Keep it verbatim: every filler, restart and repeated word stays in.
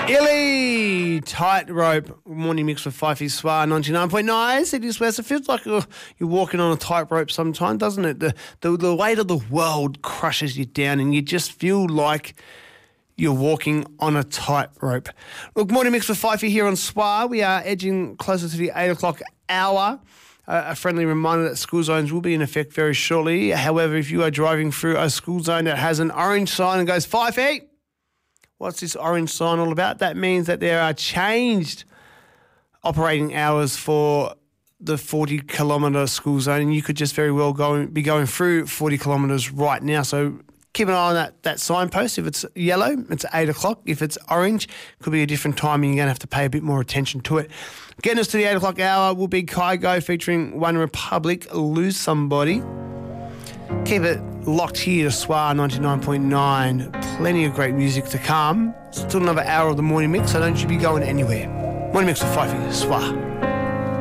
Illy, tightrope, morning mix with Fifey Swar, ninety-nine point nine, Sydney West. It feels like you're, you're walking on a tightrope sometimes, doesn't it? The, the the weight of the world crushes you down and you just feel like you're walking on a tightrope. Look, morning mix with Fifey here on Swar. We are edging closer to the eight o'clock hour. Uh, a friendly reminder that school zones will be in effect very shortly. However, if you are driving through a school zone that has an orange sign and goes Fifey, what's this orange sign all about? That means that there are changed operating hours for the forty kilometre school zone, and you could just very well go be going through forty kilometres right now. So keep an eye on that, that signpost. If it's yellow, it's eight o'clock. If it's orange, it could be a different time and you're going to have to pay a bit more attention to it. Getting us to the eight o'clock hour will be Kygo featuring One Republic, Lose Somebody. Keep it locked here to Swar ninety-nine point nine. Plenty of great music to come. Still another hour of the morning mix, so don't you be going anywhere. Morning mix with Fifey, Swar.